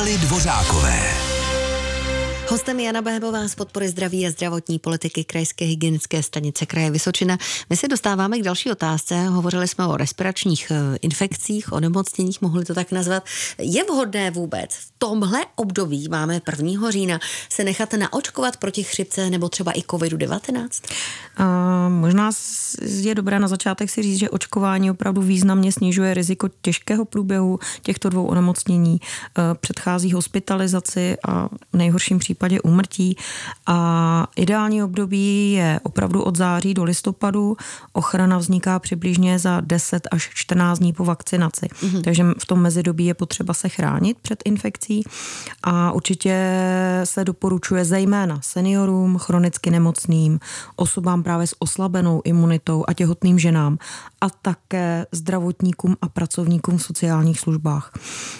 Nely Dvořákové. Hostem je Jana Bémová z podpory zdraví a zdravotní politiky Krajské hygienické stanice kraje Vysočina. My se dostáváme k další otázce. Hovořili jsme o respiračních infekcích, o nemocněních, mohli to tak nazvat. Je vhodné vůbec v tomhle období, máme 1. října, se nechat naočkovat proti chřipce nebo třeba i COVID-19? Možná je dobré na začátek si říct, že očkování opravdu významně snižuje riziko těžkého průběhu těchto 2 onemocnění, předchází hospitalizaci a v nejhorším případě úmrtí. A ideální období je opravdu od září do listopadu. Ochrana vzniká přibližně za 10 až 14 dní po vakcinaci. Takže v tom mezidobí je potřeba se chránit před infekcí a určitě se doporučuje zejména seniorům, chronicky nemocným, osobám právě s oslabenou imunitou a těhotným ženám a také zdravotníkům a pracovníkům v sociálních službách.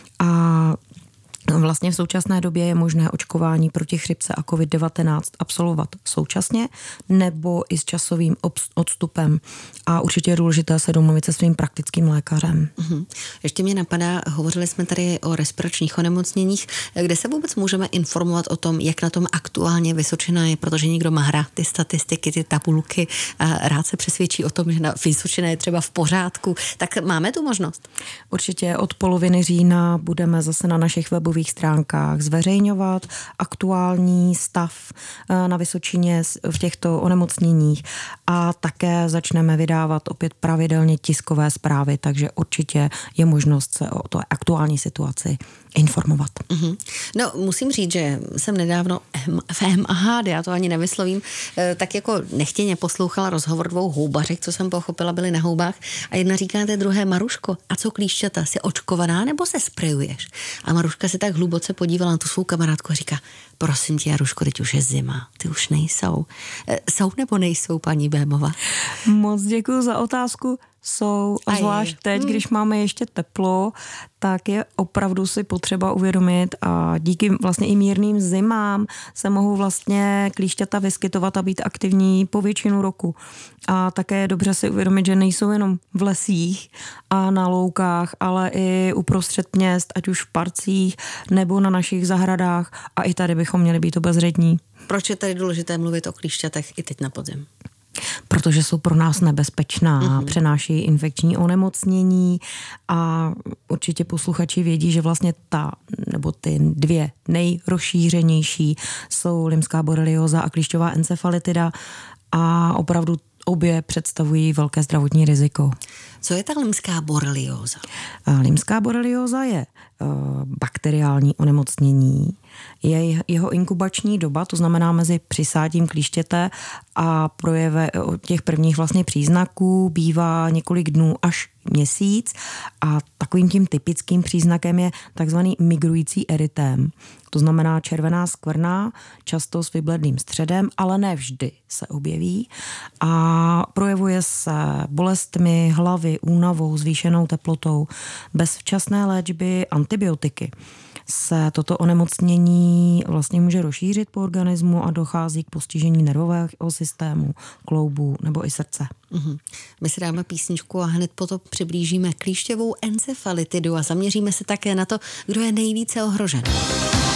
A vlastně v současné době je možné očkování proti chřipce a COVID-19 absolvovat současně nebo i s časovým odstupem. A určitě je důležité se domluvit se svým praktickým lékařem. Ještě mě napadá, hovořili jsme tady o respiračních onemocněních, kde se vůbec můžeme informovat o tom, jak na tom aktuálně Vysočina je, protože někdo má rád ty statistiky, ty tabulky a rád se přesvědčí o tom, že Vysočina je třeba v pořádku. Tak máme tu možnost? Určitě od poloviny října budeme zase na našich webových stránkách zveřejňovat aktuální stav na Vysočině v těchto onemocněních a také začneme vydávat opět pravidelně tiskové zprávy, takže určitě je možnost se o té aktuální situaci informovat. No, musím říct, že jsem nedávno v MHD, já to ani nevyslovím, tak jako nechtěně poslouchala rozhovor 2 houbařek, co jsem pochopila, byly na houbách a jedna říká té druhé: Maruško, a co klíšťata, jsi očkovaná nebo se sprejuješ? A Maruška se tak hluboce podívala na tu svou kamarádku a říká: prosím tě, Jaruško, teď už je zima, ty už nejsou. Jsou nebo nejsou, paní Bémová? Moc děkuji za otázku. Jsou, a zvlášť teď, když máme ještě teplo, tak je opravdu si potřeba uvědomit a díky vlastně i mírným zimám se mohou vlastně klíšťata vyskytovat a být aktivní po většinu roku. A také je dobře si uvědomit, že nejsou jenom v lesích a na loukách, ale i uprostřed měst, ať už v parcích nebo na našich zahradách, a i tady bychom měli být obezřetní. Proč je tady důležité mluvit o klíšťatech i teď na podzim? Protože jsou pro nás nebezpečná, přenáší infekční onemocnění a určitě posluchači vědí, že vlastně ty 2 nejrozšířenější jsou limská borelióza a klíšťová encefalitida a opravdu obě představují velké zdravotní riziko. Co je ta limská borelióza? Limská borelióza je bakteriální onemocnění. Jeho inkubační doba, to znamená mezi přisátím klíštěte a projevem těch prvních vlastně příznaků, bývá několik dnů až měsíc a takovým tím typickým příznakem je takzvaný migrující erytém. To znamená červená skvrna, často s vybledlým středem, ale ne vždy se objeví a projevuje se bolestmi hlavy, únavou, zvýšenou teplotou. Bez včasné léčby antibiotiky se toto onemocnění vlastně může rozšířit po organismu a dochází k postižení nervového systému, kloubů nebo i srdce. My si dáme písničku a hned potom přiblížíme klíšťovou encefalitidu a zaměříme se také na to, kdo je nejvíce ohrožen.